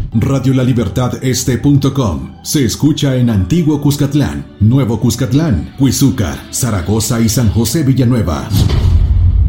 Radio La Libertad Este.com. Se escucha en Antiguo Cuscatlán, Nuevo Cuscatlán, Huizúcar, Zaragoza y San José Villanueva.